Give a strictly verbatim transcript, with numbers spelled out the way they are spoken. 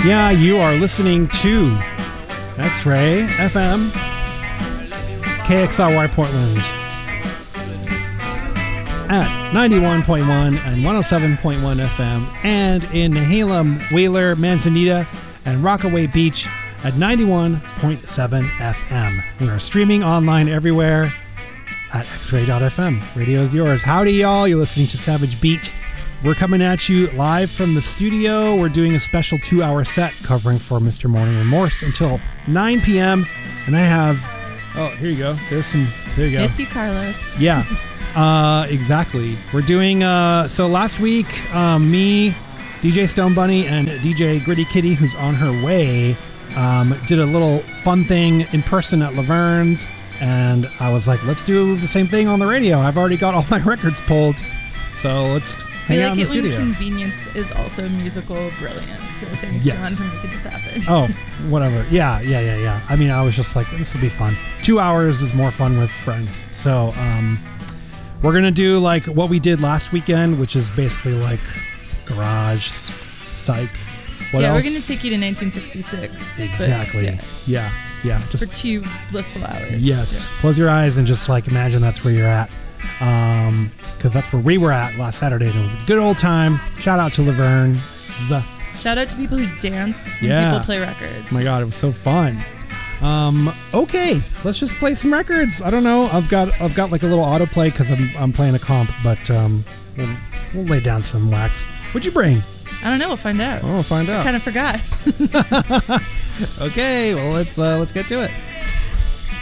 Yeah, you are listening to X-Ray F M, K X R Y Portland, at ninety-one point one and one oh seven point one F M, and in Nehalem, Wheeler, Manzanita, and Rockaway Beach at ninety-one point seven F M. We are streaming online everywhere at x ray dot f m. Radio is yours. Howdy, y'all. You're listening to Savage Beat. We're coming at you live from the studio. We're doing a special two-hour set covering for Mister Morning Remorse until nine p.m. And I have... Oh, here you go. There's some... There you go. Miss you, Carlos. Yeah. Uh, exactly. We're doing... Uh, so last week, um, me, D J Stone Bunny, and D J Gritty Kitty, who's on her way, um, did a little fun thing in person at Laverne's. And I was like, let's do the same thing on the radio. I've already got all my records pulled. So let's... We Hang like out in it the studio. when convenience is also musical brilliance. So thanks, Yes. John, for making this happen. Oh, whatever. Yeah, yeah, yeah, yeah. I mean, I was just like, this will be fun. Two hours is more fun with friends. So um, we're going to do like what we did last weekend, which is basically like garage, psych. What yeah, else? we're going to take you to nineteen sixty-six. but, Exactly. yeah, Yeah, yeah. Just for two blissful hours. Yes. Close your eyes and just like imagine that's where you're at. Um, because that's where we were at last Saturday, and it was a good old time. Shout out to Laverne. Z- Shout out to people who dance when Yeah. people play records. Oh my god, it was so fun. Um, okay, let's just play some records. I don't know. I've got I've got like a little autoplay because I'm I'm playing a comp, but um, we'll, we'll lay down some wax. What'd you bring? I don't know. We'll find out. Oh, we'll find I out. kind of forgot. Okay, well let's uh, let's get to it.